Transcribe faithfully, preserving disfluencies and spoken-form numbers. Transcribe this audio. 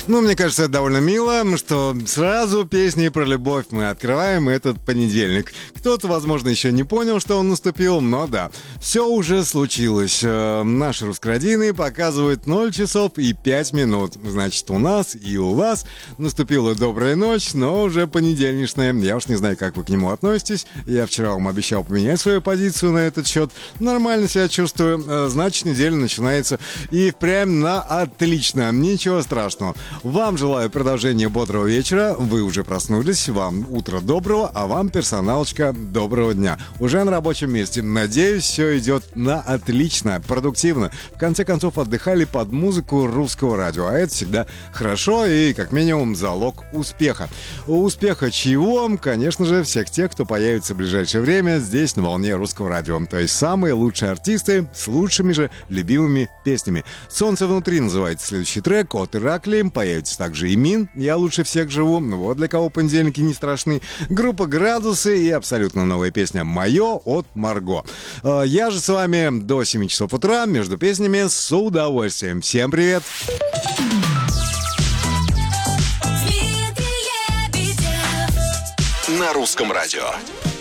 Ну, мне кажется, это довольно мило, что сразу песни про любовь мы открываем этот понедельник. Кто-то, возможно, еще не понял, что он наступил, но да, все уже случилось. Наши русскородины показывают ноль часов и пять минут. Значит, у нас и у вас наступила добрая ночь, но уже понедельничная. Я уж не знаю, как вы к нему относитесь. Я вчера вам обещал поменять свою позицию на этот счет. Нормально себя чувствую. Значит, неделя начинается и прям на отлично. Ничего страшного. Вам желаю продолжения бодрого вечера. Вы уже проснулись. Вам утро доброго, а вам, персоналочка, доброго дня. Уже на рабочем месте. Надеюсь, все идет на отлично, продуктивно. В конце концов, отдыхали под музыку русского радио. А это всегда хорошо и, как минимум, залог успеха. Успеха чего? Конечно же, всех тех, кто появится в ближайшее время здесь, на волне русского радио. То есть самые лучшие артисты с лучшими же любимыми песнями. «Солнце внутри» называется следующий трек от Иракли. Появится также и Мин, «Я лучше всех живу», вот для кого понедельники не страшны. Группа «Градусы» и абсолютно новая песня «Мое» от Марго. Я же с вами до семи часов утра между песнями с удовольствием. Всем привет! На русском радио.